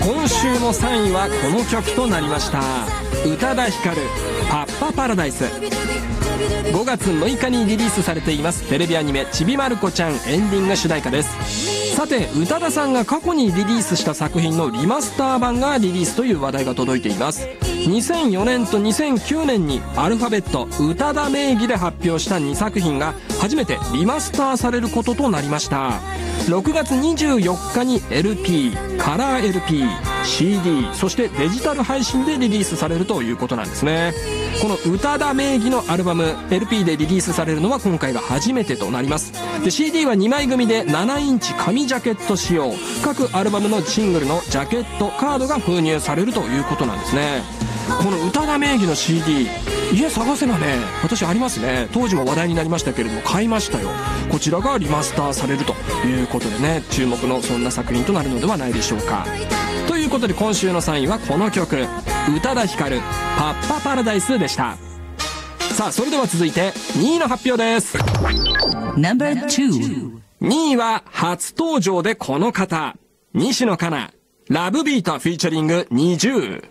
今週の3位はこの曲となりました。宇多田ヒカル、パッパパラダイス。5月6日にリリースされていますテレビアニメちびまる子ちゃんエンディング主題歌です。さて宇多田さんが過去にリリースした作品のリマスター版がリリースという話題が届いています。2004年と2009年にアルファベット宇多田名義で発表した2作品が初めてリマスターされることとなりました。6月24日に LP、カラー LP、CD、そしてデジタル配信でリリースされるということなんですね。この宇多田名義のアルバム LP でリリースされるのは今回が初めてとなります。で CD は2枚組で7インチ紙ジャケット仕様、各アルバムのシングルのジャケットカードが封入されるということなんですね。この宇多田名義の CD、 家探せばね私ありますね。当時も話題になりましたけれども買いましたよ。こちらがリマスターされるということでね、注目のそんな作品となるのではないでしょうか。ということで今週の3位はこの曲、宇多田ヒカル、パッパパラダイスでした。さあそれでは続いて2位の発表です。 No.2 2位は初登場でこの方、西野カナ、ラブビートフィーチャリング NiziU。